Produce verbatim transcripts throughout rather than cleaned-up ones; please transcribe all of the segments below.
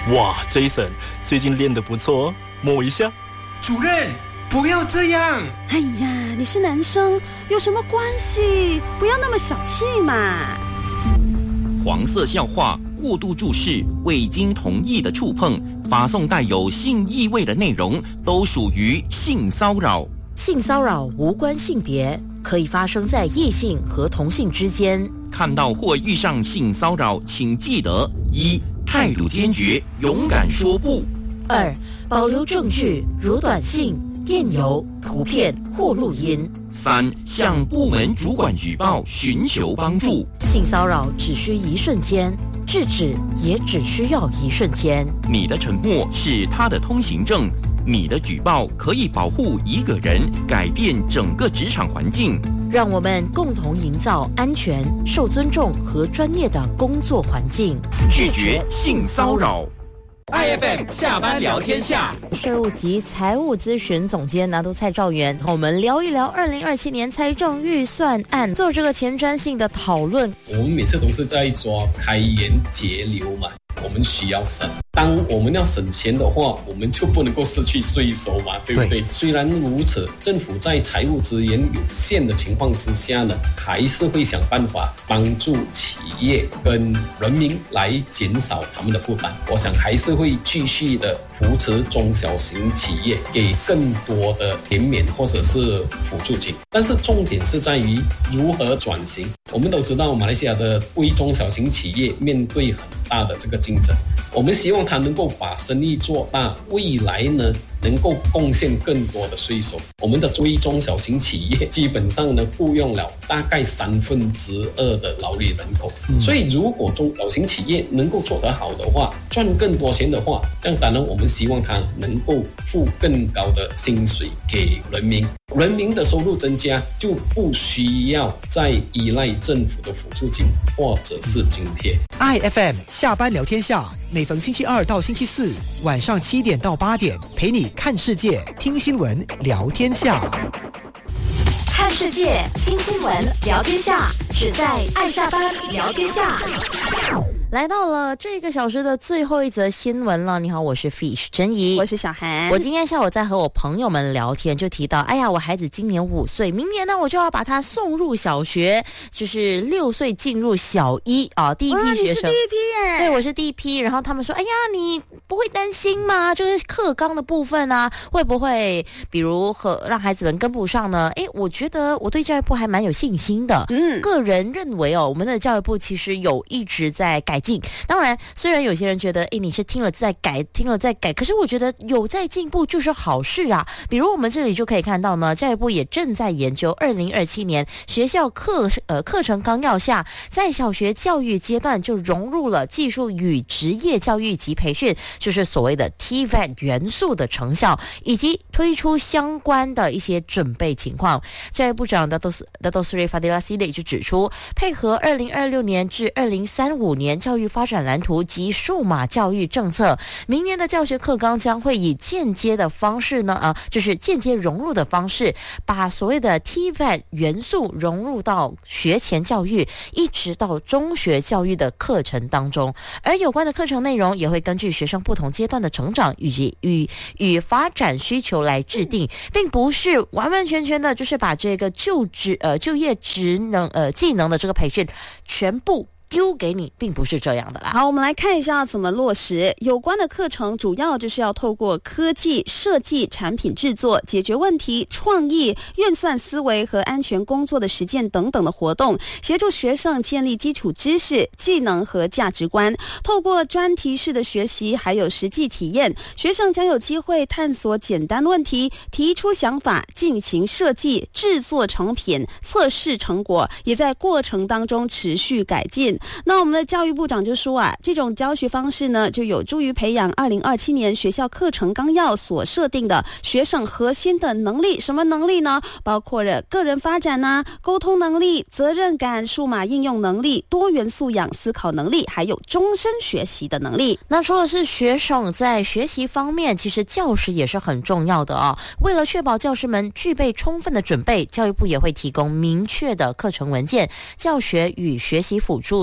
哇 ，Jason 最近练得不错，摸一下。 主任，不要这样。 哎呀，你是男生，有什么关系？不要那么小气嘛。 黄色笑话、过度注视、未经同意的触碰、发送带有性意味的内容，都属于性骚扰。 性骚扰无关性别，可以发生在异性和同性之间。 看到或遇上性骚扰，请记得：一、态度坚决，勇敢说不； 二、保留证据，如短信、电邮、图片或录音； 三、向部门主管举报，寻求帮助。 性骚扰只需一瞬间，制止也只需要一瞬间。 你的沉默是他的通行证，你的举报可以保护一个人，改变整个职场环境。 让我们共同营造安全、受尊重和专业的工作环境， 拒绝性骚扰。I F M 下班聊天下， 税务及财务咨询总监拿督蔡兆元和我们聊一聊二零二七年财政预算案，做这个前瞻性的讨论。 我们每次都是在抓开源节流嘛，我们需要省。当我们要省钱的话，我们就不能够失去税收嘛，对不对？对。虽然如此，政府在财务资源有限的情况之下呢，还是会想办法帮助企业跟人民来减少他们的负担。我想还是会继续的扶持中小型企业，给更多的减免或者是辅助金。但是重点是在于如何转型。我们都知道，马来西亚的微中小型企业面对很大的这个竞争，我们希望它能够把生意做大，未来呢能够贡献更多的税收。我们的微中小型企业基本上呢雇佣了大概三分之二的劳力人口，嗯、所以如果中小型企业能够做得好的话，赚更多钱的话，这样当然我们希望它能够付更高的薪水给人民，人民的收入增加，就不需要再依赖政府的辅助金或者是津贴。 I F M 下班聊天下，每逢星期二到星期四晚上七点到八点，陪你看世界、听新闻、聊天下。 看世界、听新闻、聊天下，只在爱下班聊天下。 来到了这个小时的最后一则新闻了。你好，我是 Fish 珍怡， 我是小韩。 我今天下午在和我朋友们聊天，就提到，哎呀，我孩子今年五岁，明年呢我就要把他送入小学，就是六岁进入小一啊，第一批学生。 哇，你是第一批耶？ 对，我是第一批。然后他们说，哎呀，你不会担心吗？这个课纲的部分啊，会不会比如和让孩子们跟不上呢？哎，我觉得我对教育部还蛮有信心的。嗯，个人认为哦，我们的教育部其实有一直在改。当然，虽然有些人觉得，哎，你是听了再改，听了再改，可是我觉得有在进步就是好事啊。比如我们这里就可以看到呢，教育部也正在研究二零二七年学校课呃课程纲要下，在小学教育阶段就融入了技术与职业教育及培训，就是所谓的 T V E T 元素的成效，以及推出相关的一些准备情况。教育部长 Dato' Sri Fadilah Siddiq 就指出，配合二零二六年至二零三五年教育发展蓝图及数码教育政策，明年的教学课纲将会以间接的方式呢，啊，就是间接融入的方式，把所谓的 T V E T 元素融入到学前教育，一直到中学教育的课程当中。而有关的课程内容也会根据学生不同阶段的成长以及与与发展需求来制定，并不是完完全全的，就是把这个就职呃就业职能呃技能的这个培训全部丢给你，并不是这样的啦。 好，我们来看一下怎么落实有关的课程，主要就是要透过科技设计、产品制作、解决问题、创意、运算思维和安全工作的实践等等的活动，协助学生建立基础知识、技能和价值观。透过专题式的学习还有实际体验，学生将有机会探索简单问题，提出想法，进行设计、制作成品、测试成果，也在过程当中持续改进。那我们的教育部长就说啊，这种教学方式呢，就有助于培养二零二七年学校课程纲要所设定的学生核心的能力。什么能力呢？包括了个人发展啊、沟通能力、责任感、数码应用能力、多元素养、思考能力，还有终身学习的能力。 那说的是学生在学习方面，其实教师也是很重要的哦。为了确保教师们具备充分的准备，教育部也会提供明确的课程文件、教学与学习辅助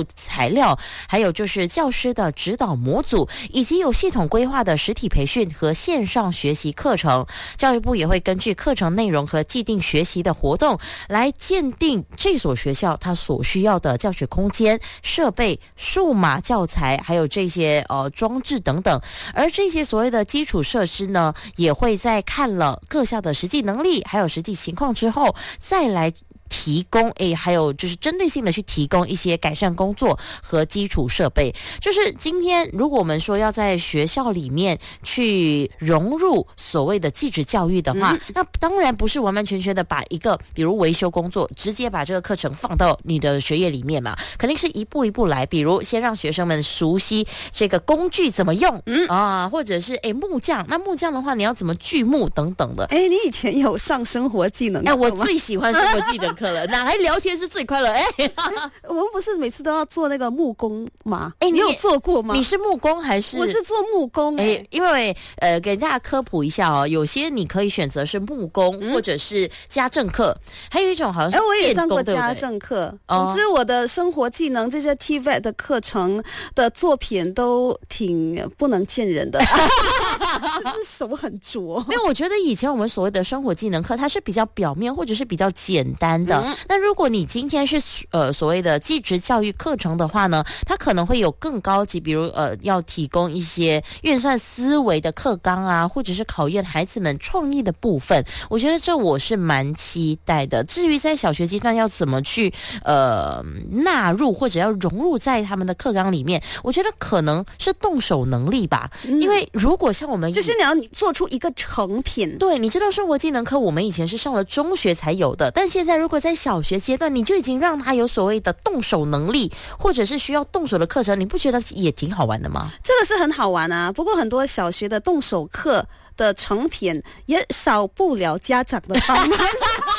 材料，还有就是教师的指导模组，以及有系统规划的实体培训和线上学习课程。教育部也会根据课程内容和既定学习的活动来鉴定这所学校它所需要的教学空间、设备、数码教材，还有这些呃装置等等。而这些所谓的基础设施呢，也会在看了各校的实际能力还有实际情况之后，再来提供诶，还有就是针对性的去提供一些改善工作和基础设备。就是今天如果我们说要在学校里面去融入所谓的技职教育的话、嗯、那当然不是完完全全的把一个比如维修工作直接把这个课程放到你的学业里面嘛，肯定是一步一步来，比如先让学生们熟悉这个工具怎么用、嗯、啊，或者是诶木匠，那木匠的话你要怎么锯木等等的。 诶，你以前有上生活技能？ 哎，我最喜欢生活技能课了哪来聊天是最快乐。哎， 我们不是每次都要做那个木工吗？哎，你有做过吗？ 你是木工还是？ 我是做木工。哎， 因为呃，给大家科普一下哦，有些你可以选择是木工、嗯、或者是家政课，还有一种好像是电工。哎，我也上过家政课。总之，我的生活技能这些 T V E T 的课程的作品都挺不能见人的，就是手很拙。 因为我觉得以前我们所谓的生活技能课，它是比较表面或者是比较简单的。嗯，那如果你今天是呃所谓的技职教育课程的话呢，它可能会有更高级，比如呃要提供一些运算思维的课纲啊，或者是考验孩子们创意的部分。我觉得这我是蛮期待的。至于在小学阶段要怎么去呃纳入或者要融入在他们的课纲里面，我觉得可能是动手能力吧。嗯、因为如果像我们就是你要做出一个成品。 对，你知道生活技能课我们以前是上了中学才有的，但现在如果在小学阶段你就已经让他有所谓的动手能力，或者是需要动手的课程，你不觉得也挺好玩的吗？ 这个是很好玩啊，不过很多小学的动手课的成品也少不了家长的帮忙。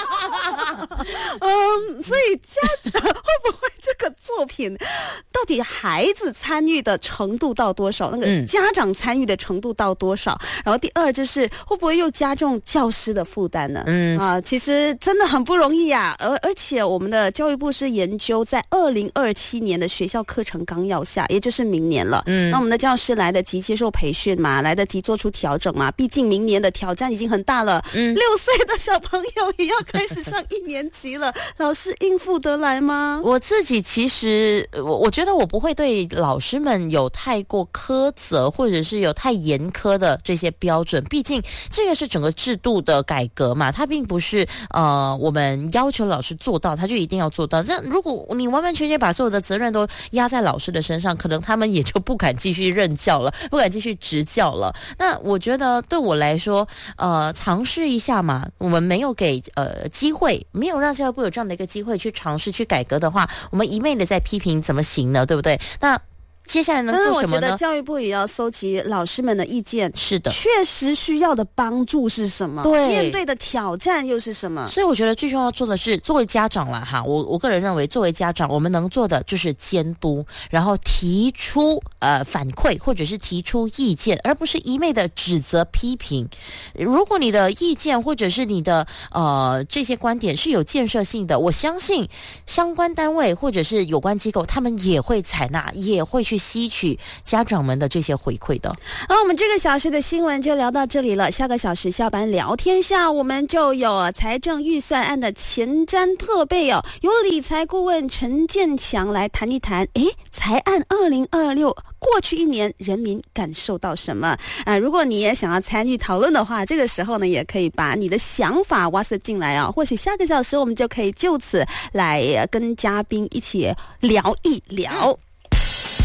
嗯，所以家长会不会这个作品到底孩子参与的程度到多少，那个家长参与的程度到多少、嗯、然后第二就是会不会又加重教师的负担呢？嗯啊，其实真的很不容易啊。而而且我们的教育部是研究在二零二七年的学校课程纲要下，也就是明年了。嗯，那我们的教师来得及接受培训嘛，来得及做出调整嘛，毕竟明年的挑战已经很大了。嗯，六岁的小朋友也要开始上一年级了，老师应付得来吗？ 我自己其实我我觉得我不会对老师们有太过苛责，或者是有太严苛的这些标准，毕竟这个是整个制度的改革嘛，它并不是呃我们要求老师做到他就一定要做到。这如果你完完全全把所有的责任都压在老师的身上，可能他们也就不敢继续任教了，不敢继续执教了。那我觉得对我来说呃尝试一下嘛，我们没有给呃机会，没有让教育部有这样的一个机会去尝试去改革的话，我们一昧的在批评怎么行呢？对不对？那接下来能做什么呢？ 我觉得教育部也要搜集老师们的意见。 是的， 确实需要的帮助是什么？对，面对的挑战又是什么？ 所以我觉得最重要做的是，作为家长啦哈，我我个人认为，作为家长，我们能做的就是监督，然后提出呃反馈或者是提出意见，而不是一昧的指责批评。如果你的意见或者是你的呃这些观点是有建设性的，我相信相关单位或者是有关机构，他们也会采纳，也会去吸取家长们的这些回馈的。 好，我们这个小时的新闻就聊到这里了。下个小时下班聊天下，我们就有财政预算案的前瞻特备哦，由理财顾问陈建强来谈一谈。诶，财案二零二六过去一年人民感受到什么啊？如果你也想要参与讨论的话，这个时候呢，也可以把你的想法 WhatsApp 进来啊。或许下个小时我们就可以就此来跟嘉宾一起聊一聊。